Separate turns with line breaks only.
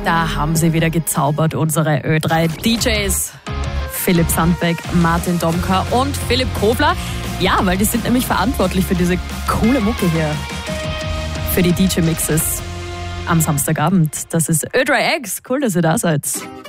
Da haben sie wieder gezaubert, unsere Ö3 DJs. Philipp Sandbeck, Martin Domka und Philipp Kobler. Ja, weil die sind nämlich verantwortlich für diese coole Mucke hier. Für die DJ-Mixes am Samstagabend. Das ist Ö3X. Cool, dass ihr da seid.